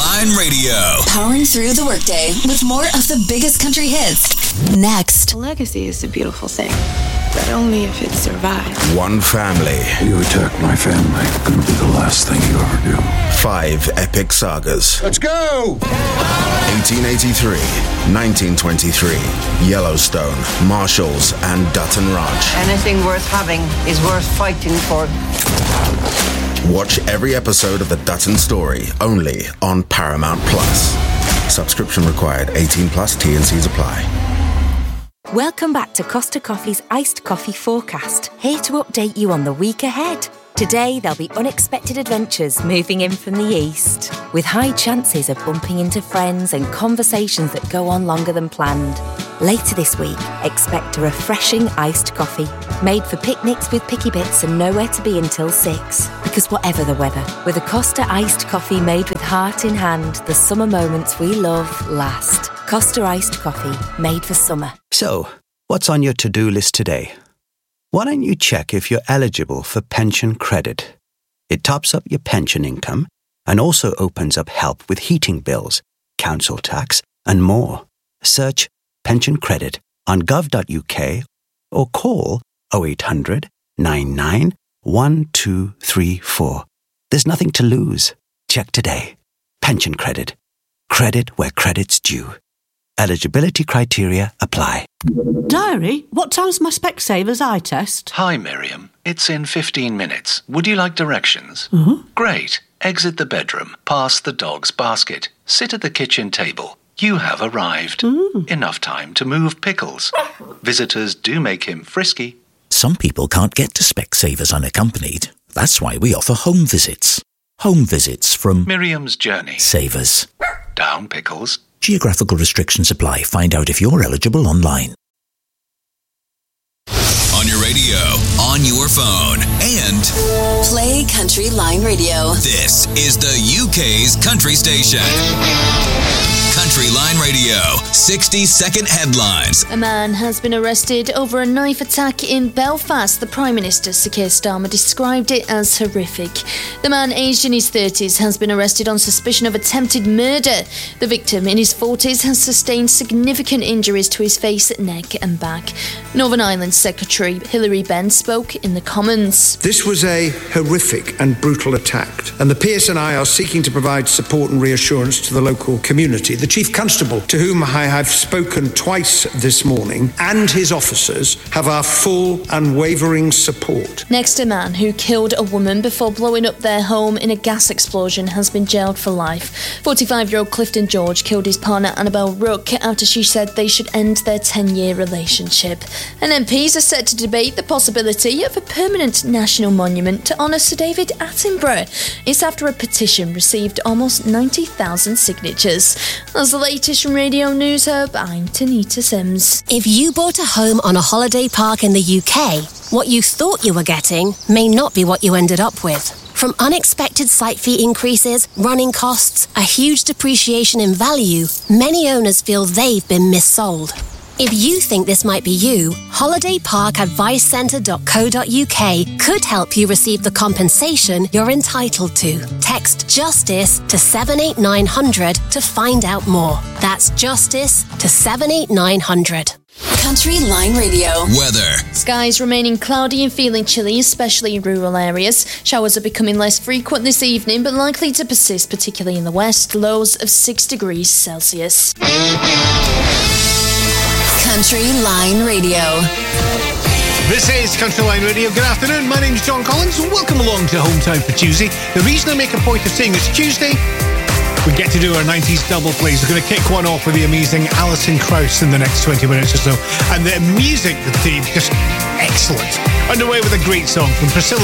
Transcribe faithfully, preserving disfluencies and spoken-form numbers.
Line Radio. Powering through the workday with more of the biggest country hits. Next. A legacy is a beautiful thing, but only if it survives. One family. You attack my family, gonna be the last thing you ever do. Five epic sagas. Let's go! eighteen eighty-three, nineteen twenty-three, Yellowstone, Marshalls, and Dutton Ranch. Anything worth having is worth fighting for. Watch every episode of The Dutton Story, only on Paramount Plus. Subscription required, eighteen plus, T and C's apply. Welcome back to Costa Coffee's Iced Coffee Forecast, here to update you on the week ahead. Today, there'll be unexpected adventures moving in from the east, with high chances of bumping into friends and conversations that go on longer than planned. Later this week, expect a refreshing iced coffee, made for picnics with picky bits and nowhere to be until six. Because whatever the weather, with a Costa iced coffee made with heart in hand, the summer moments we love last. Costa iced coffee, made for summer. So, what's on your to-do list today? Why don't you check if you're eligible for pension credit? It tops up your pension income and also opens up help with heating bills, council tax, and more. Search pension credit on gov dot u k or call oh eight hundred, nine nine, one two three four. There's nothing to lose. Check today. Pension credit. Credit where credit's due. Eligibility criteria apply. Diary, what time's my Specsavers eye test? Hi, Miriam. It's in fifteen minutes. Would you like directions? Mm-hmm. Great. Exit the bedroom, past the dog's basket, sit at the kitchen table. You have arrived. Mm. Enough time to move pickles. Visitors do make him frisky. Some people can't get to Specsavers unaccompanied. That's why we offer home visits. Home visits from Miriam's Journey. Savers. Down pickles. Geographical restrictions apply. Find out if you're eligible online. On your radio, on your phone, and Play Country Line Radio. this is the U K's country station. Country Line Radio, sixty second headlines. A man has been arrested over a knife attack in Belfast. The Prime Minister, Sir Keir Starmer, described it as horrific. The man, aged in his thirties, has been arrested on suspicion of attempted murder. The victim, in his forties, has sustained significant injuries to his face, neck and back. Northern Ireland Secretary Hilary Benn spoke in the Commons. This was a horrific and brutal attack, and the P S N I are seeking to provide support and reassurance to the local community. The Chief Constable, to whom I have spoken twice this morning, and his officers have our full unwavering support. Next, a man who killed a woman before blowing up their home in a gas explosion has been jailed for life. forty-five-year-old Clifton George killed his partner Annabelle Rook after she said they should end their ten-year relationship. And M Ps are set to debate the possibility of a permanent national monument to honour Sir David Attenborough. It's after a petition received almost ninety thousand signatures. That's the latest from Radio News Hub. I'm Tanita Sims. If you bought a home on a holiday park in the U K, what you thought you were getting may not be what you ended up with. From unexpected site fee increases, running costs, a huge depreciation in value, many owners feel they've been missold. If you think this might be you, holiday park advice centre dot co dot u k could help you receive the compensation you're entitled to. Text JUSTICE to seven eight nine hundred to find out more. That's JUSTICE to seven eight nine hundred. Country Line Radio. Weather. Skies remaining cloudy and feeling chilly, especially in rural areas. Showers are becoming less frequent this evening, but likely to persist, particularly in the west. Lows of six degrees Celsius. Country Line Radio. This is Country Line Radio. Good afternoon, my name's John Collins and welcome along to Hometown for Tuesday. The reason I make a point of saying it's Tuesday, we get to do our nineties double plays. We're going to kick one off with the amazing Alison Krauss in the next twenty minutes or so. And the music, the theme, just excellent. Underway with a great song from Priscilla